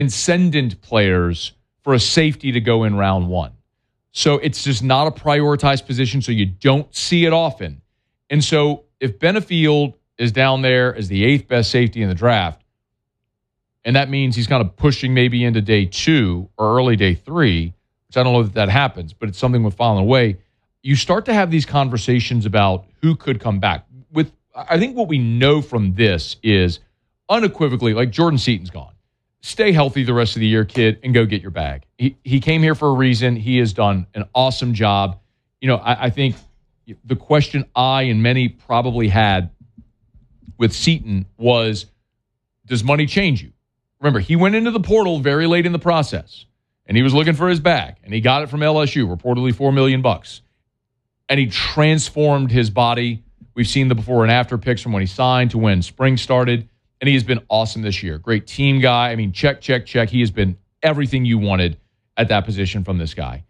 transcendent players for a safety to go in round one. So it's just not a prioritized position, so you don't see it often. And so if Benefield is down there as the 8th best safety in the draft, and that means he's kind of pushing maybe into day 2 or early day 3, which I don't know that happens, but it's something we're following away. You start to have these conversations about who could come back. I think what we know from this is unequivocally, like Jordan Seaton's gone. Stay healthy the rest of the year, kid, and go get your bag. He came here for a reason. He has done an awesome job. I think the question I and many probably had with Seaton was, does money change you? Remember, he went into the portal very late in the process, and he was looking for his bag, and he got it from LSU, reportedly $4 million. And he transformed his body. We've seen the before and after pics from when he signed to when spring started, and he has been awesome this year. Great team guy. I mean, check. He has been everything you wanted at that position from this guy.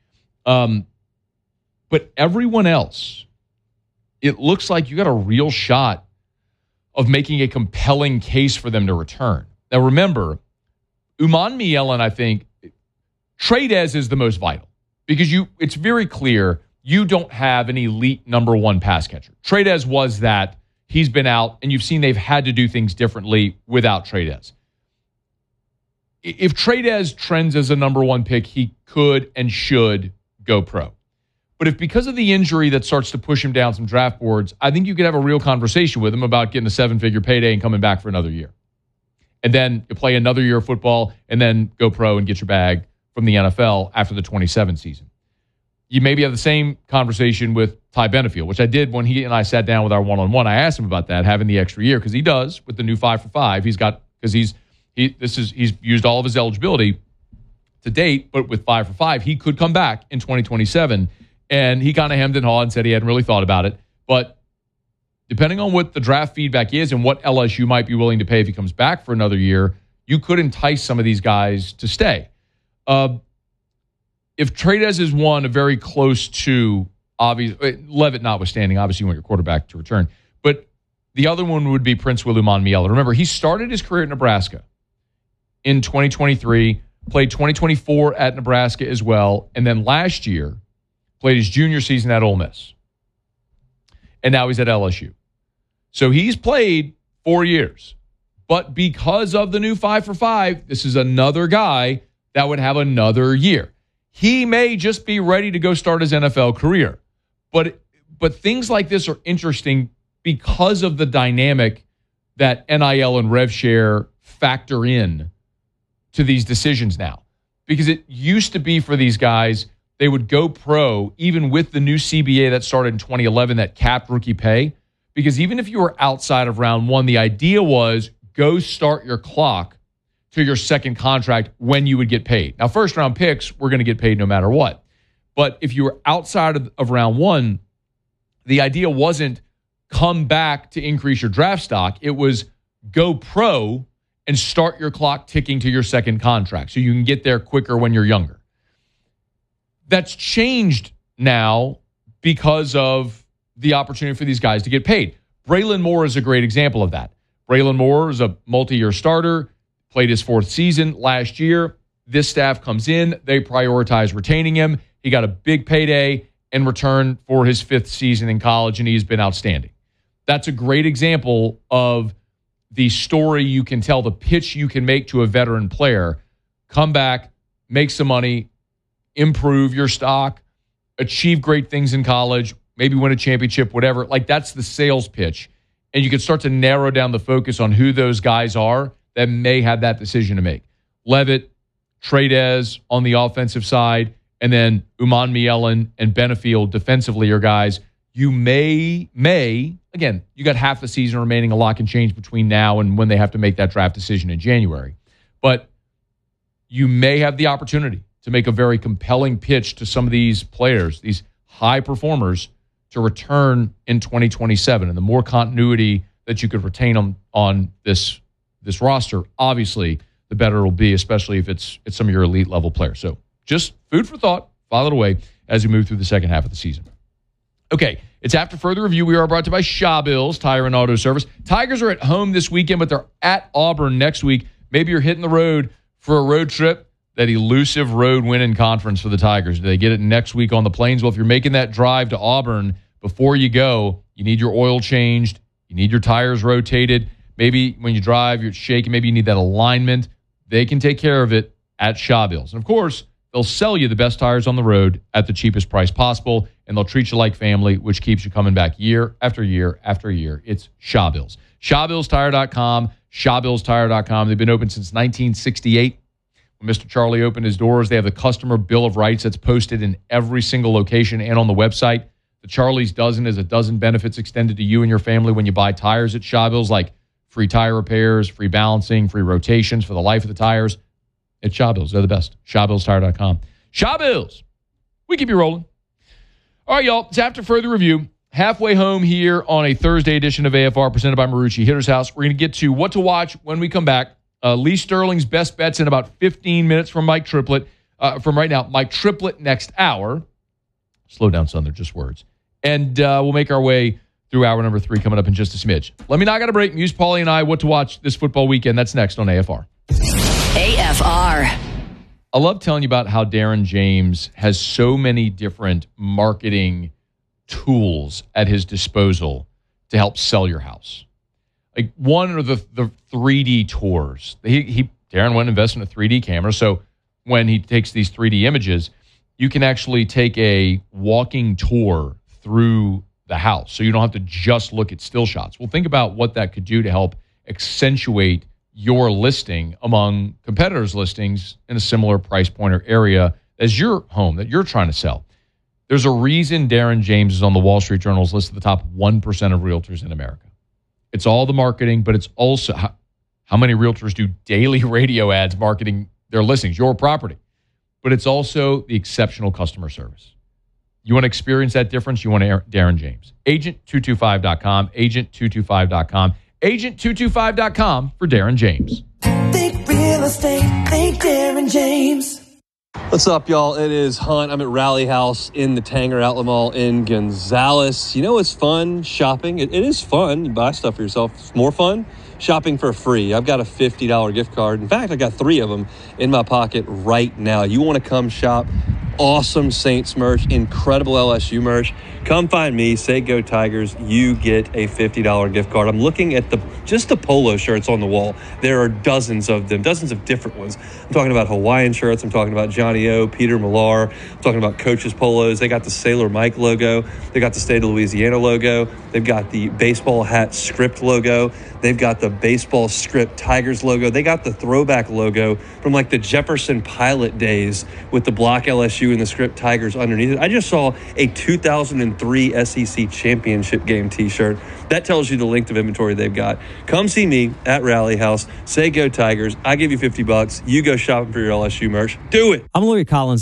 But everyone else, it looks like you got a real shot of making a compelling case for them to return. Now, remember, Uman Mielen, I think, Tradez is the most vital because it's very clear you don't have an elite number one pass catcher. Tradez was that. He's been out, and you've seen they've had to do things differently without Tradez. If Tradez trends as a number one pick, he could and should go pro. But if because of the injury that starts to push him down some draft boards, I think you could have a real conversation with him about getting a 7-figure payday and coming back for another year. And then you play another year of football and then go pro and get your bag from the NFL after the 27 season. You maybe have the same conversation with Ty Benefield, which I did when he and I sat down with our one-on-one. I asked him about that, having the extra year, because he does with the new 5 for 5. He's used all of his eligibility to date, but with 5 for 5, he could come back in 2027. And he kind of hemmed and hawed and said he hadn't really thought about it. But depending on what the draft feedback is and what LSU might be willing to pay if he comes back for another year, you could entice some of these guys to stay. If Tradez is one, a very close to obvious, Levitt notwithstanding, obviously you want your quarterback to return. But the other one would be Prince Uman Mielen. Remember, he started his career at Nebraska in 2023, played 2024 at Nebraska as well, and then last year played his junior season at Ole Miss. And now he's at LSU. So he's played 4 years. But because of the new 5 for 5, this is another guy that would have another year. He may just be ready to go start his NFL career. But things like this are interesting because of the dynamic that NIL and rev share factor in to these decisions now. Because it used to be for these guys, they would go pro even with the new CBA that started in 2011 that capped rookie pay. Because even if you were outside of round one, the idea was go start your clock to your second contract when you would get paid. Now, first round picks, we're going to get paid no matter what. But if you were outside of round one, the idea wasn't come back to increase your draft stock. It was go pro and start your clock ticking to your second contract so you can get there quicker when you're younger. That's changed now because of the opportunity for these guys to get paid. Braylon Moore is a great example of that. Braylon Moore is a multi-year starter, played his 4th season last year. This staff comes in. They prioritize retaining him. He got a big payday in return for his 5th season in college, and he's been outstanding. That's a great example of the story you can tell, the pitch you can make to a veteran player. Come back, make some money, improve your stock, achieve great things in college, maybe win a championship, whatever. Like, that's the sales pitch. And you can start to narrow down the focus on who those guys are that may have that decision to make. Levitt, Tradez on the offensive side, and then Uman Mielen and Benefield defensively are guys you may, again, you got half the season remaining. A lot can change between now and when they have to make that draft decision in January. But you may have the opportunity to make a very compelling pitch to some of these players, these high performers, to return in 2027. And the more continuity that you could retain on this roster, obviously, the better it'll be, especially if it's some of your elite level players. So just food for thought, file it away as we move through the second half of the season. Okay, it's after further review. We are brought to you by Shaw Bills Tire and Auto Service. Tigers are at home this weekend, but they're at Auburn next week. Maybe you're hitting the road for a road trip, that elusive road win in conference for the Tigers. Do they get it next week on the Plains? Well, if you're making that drive to Auburn, before you go, you need your oil changed. You need your tires rotated. Maybe when you drive, you're shaking. Maybe you need that alignment. They can take care of it at Shaw Bills. And, of course, they'll sell you the best tires on the road at the cheapest price possible, and they'll treat you like family, which keeps you coming back year after year after year. It's Shaw Bills. ShawBillsTire.com, ShawBillsTire.com. They've been open since 1968. When Mr. Charlie opened his doors, they have the customer bill of rights that's posted in every single location and on the website. The Charlie's Dozen is a dozen benefits extended to you and your family when you buy tires at Shaw Bills, like free tire repairs, free balancing, free rotations for the life of the tires. It's Shaw Bills. They're the best. ShawBillsTire.com. Shaw Bills. We keep you rolling. All right, y'all. It's after further review. Halfway home here on a Thursday edition of AFR presented by Marucci Hitter's House. We're going to get to what to watch when we come back. Lee Sterling's best bets in about 15 minutes from Mike Triplett. From right now, Mike Triplett next hour. Slow down, son. They're just words. And we'll make our way through hour number 3 coming up in just a smidge. Let me knock out a break. Muse, Paulie, and I, what to watch this football weekend. That's next on AFR. AFR. I love telling you about how Darren James has so many different marketing tools at his disposal to help sell your house. Like one are the 3D tours. Darren went and invested in a 3D camera, so when he takes these 3D images, you can actually take a walking tour through the house, so you don't have to just look at still shots. Well, think about what that could do to help accentuate your listing among competitors' listings in a similar price point or area as your home that you're trying to sell. There's a reason Darren James is on the Wall Street Journal's list of the top 1% of realtors in America. It's all the marketing, but it's also how many realtors do daily radio ads marketing their listings, your property. But it's also the exceptional customer service. You want to experience that difference? You want Darren James. Agent225.com, agent225.com, agent225.com for Darren James. Think real estate, think Darren James. What's up, y'all? It is Hunt. I'm at Rally House in the Tanger Outlet Mall in Gonzales. You know it's fun shopping. It is fun. You buy stuff for yourself. It's more fun shopping for free. I've got a $50 gift card. In fact, I got 3 of them in my pocket right now. You want to come shop? Awesome Saints merch, incredible LSU merch. Come find me, say Go Tigers. You get a $50 gift card. I'm looking at just the polo shirts on the wall. There are dozens of them, dozens of different ones. I'm talking about Hawaiian shirts. I'm talking about Johnny O, Peter Millar. I'm talking about Coach's polos. They got the Sailor Mike logo. They got the State of Louisiana logo. They've got the baseball hat script logo. They've got the baseball script Tigers logo. They got the throwback logo from like the Jefferson Pilot days with the block LSU and the script Tigers underneath it. I just saw a 2003 SEC championship game t-shirt. That tells you the length of inventory they've got. Come see me at Rally House. Say Go Tigers. I give you $50. You go shopping for your LSU merch. Do it. I'm Louis Collins.